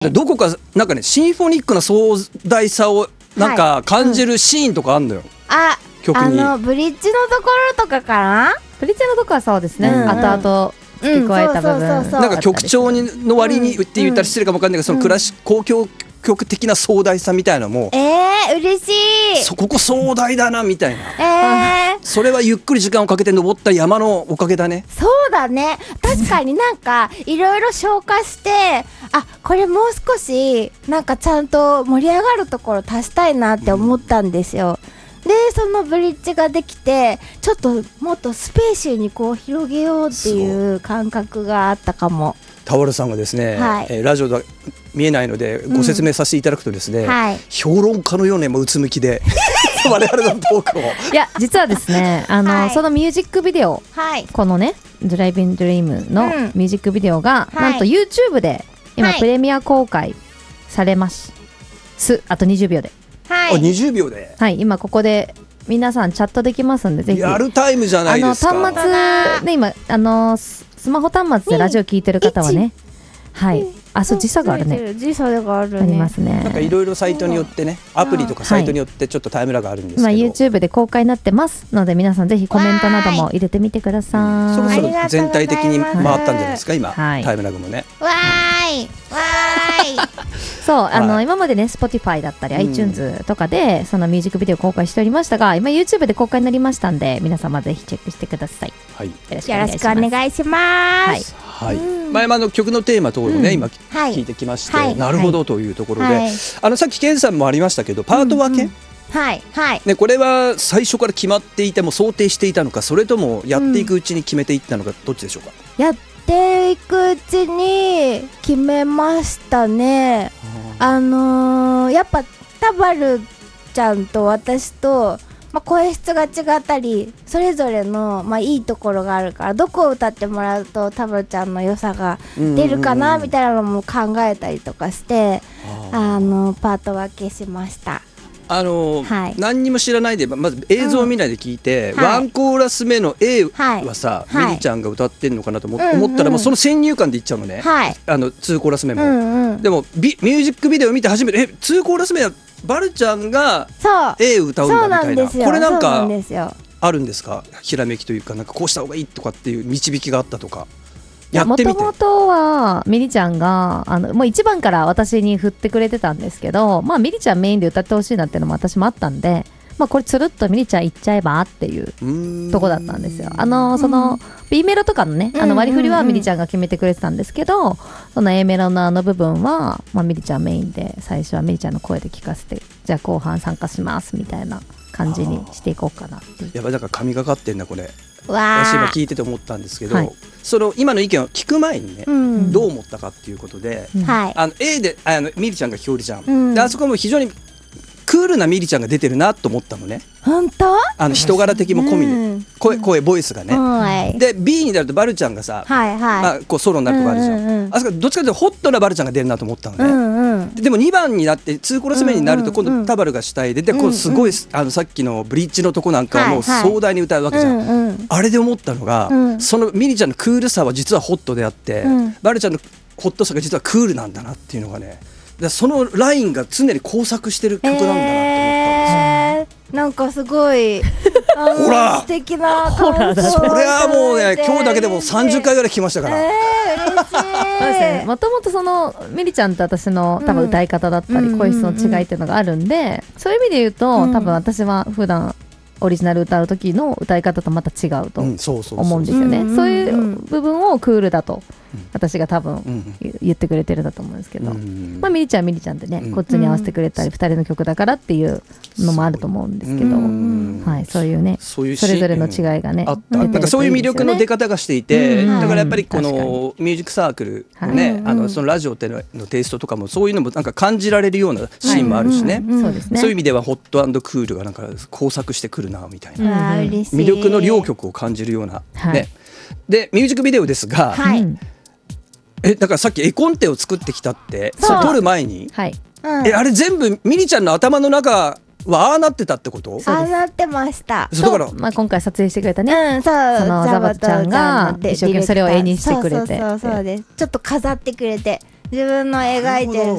どこかなんかねシンフォニックな壮大さをなんか感じるシーンとかあんのよ、曲にブリッジのところとかかな。 ブリッジのとこはそうですね、後々付け加えた部分、 なんか曲調の割にって言ったら失礼かもわかんないけど、そのクラシック交響曲的な壮大さみたいなのも、 嬉しい。 ここ壮大だなみたいな、それはゆっくり時間をかけて登った山のおかげだね。 そうだね、確かになんかいろいろ消化してこれもう少しなんかちゃんと盛り上がるところ足したいなって思ったんですよ、でそのブリッジができてちょっともっとスペーシーにこう広げようっていう感覚があったかも。 田原さんがですね、ラジオで見えないのでご説明させていただくとですね、評論家のようなうつむきで我々のトークをいや実はですねそのミュージックビデオ、このねドライビングドリームのミュージックビデオが、なんと YouTube で今プレミア公開されます、あと20秒で、 20秒で、 今ここで皆さんチャットできますんで、ぜひリアルタイムじゃないですか。 端末で今スマホ端末でラジオ聞いてる方はね、そう時差があるね、 時差があるね、 ありますね。 なんかいろいろサイトによってね、アプリとかサイトによってちょっとタイムラグがあるんですけど、 YouTube で公開になってますので、皆さんぜひコメントなども入れてみてください。 そろそろ全体的に回ったんじゃないですか今、タイムラグもね。 わーいそう今までね Spotify だったり iTunes とかでそのミュージックビデオ公開しておりましたが、今 YouTube で公開になりましたんで、皆様ぜひチェックしてください。よろしくお願いします。 前の曲のテーマ等をね、今聞いてきまして、なるほどというところで、さっきケンさんもありましたけどパート分け、ね、これは最初から決まっていても想定していたのか、それともやっていくうちに決めていったのか、どっちでしょうか。 やっていくうちに決めましたね。やっぱタバルちゃんと私と、声質が違ったりそれぞれの、いいところがあるから、どこを歌ってもらうとタバルちゃんの良さが出るかなみたいなのも考えたりとかして、パート分けしました。 何にも知らないでまず映像を見ないで聞いて、ワンコーラス目の A はさ、ミリちゃんが歌ってんのかなと思ったら、もうその先入観でいっちゃうのね、2コーラス目も、でもミュージックビデオを見て初めて2コーラス目はバルちゃんが A を歌うんだみたいな、これなんかあるんですか、ひらめきというか、なんかこうした方がいいとかっていう導きがあったとか。 もともとはミリちゃんがもう1番から私に振ってくれてたんですけど、ミリちゃんメインで歌ってほしいなっていうのも私もあったんで、これつるっとミリちゃんいっちゃえばっていうとこだったんですよ。その B メロとかのね割り振りはミリちゃんが決めてくれてたんですけど、その A メロの部分は、ミリちゃんメインで、最初はミリちゃんの声で聞かせて、じゃあ後半参加しますみたいな感じにしていこうかなっていう。 やっぱりなんか神がかってんなこれ。 私今聞いてて思ったんですけど、その今の意見を聞く前にね、どう思ったかっていうことで、A でミリちゃんが聞こえるじゃん、であそこも非常にクールなミリちゃんが出てるなと思ったのね。 本当？ 人柄的も込みで、声ボイスがね、で B になるとバルちゃんがさ、こうソロになるとこあるじゃん、あそこどっちかというとホットなバルちゃんが出るなと思ったのね、でも2番になって2コーラス目になると今度タバルが主体で、こうすごいさっきのブリッジのとこなんかはもう壮大に歌うわけじゃん、あれで思ったのが、そのミリちゃんのクールさは実はホットであって、バルちゃんのホットさが実はクールなんだなっていうのがね、そのラインが常に交錯してる曲なんだなって思ったんですよ。 なんかすごいほら素敵な感想。 それはもうね、今日だけでも30回ぐらい聞きましたから。 嬉しい。もともとそのミリちゃんと私の多分歌い方だったり声質の違いっていうのがあるんで、そういう意味で言うと、多分私は普段オリジナル歌う時の歌い方とまた違うと思うんですよね。そういう部分をクールだと私が多分言ってくれてるんだと思うんですけど、ミリちゃんミリちゃんでね、こっちに合わせてくれたり2人の曲だからっていうのもあると思うんですけど、そういうね、それぞれの違いがね、 なんかそういう魅力の出方がしていて、だからやっぱりこのミュージックサークルのね、そのラジオってのテイストとかもそういうのもなんか感じられるようなシーンもあるしね、そういう意味ではホット&クールがなんか交錯してくるなみたいな、魅力の両極を感じるようなね。でミュージックビデオですが、だからさっき絵コンテを作ってきたって撮る前に、あれ全部ミリちゃんの頭の中はああなってたってこと？ ああなってました。 だから今回撮影してくれたね、そのザバちゃんが一生懸命それを絵にしてくれて、 そうです。ちょっと飾ってくれて、 自分の描いてる